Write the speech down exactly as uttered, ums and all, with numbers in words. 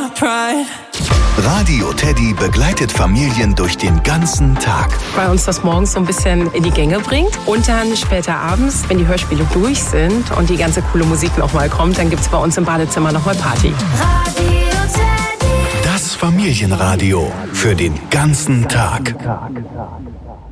pride. Radio Teddy begleitet Familien durch den ganzen Tag. Weil uns das morgens so ein bisschen in die Gänge bringt. Und dann später abends, wenn die Hörspiele durch sind und die ganze coole Musik nochmal kommt, dann gibt es bei uns im Badezimmer nochmal Party. Radio Teddy. Das Familienradio für den ganzen Tag.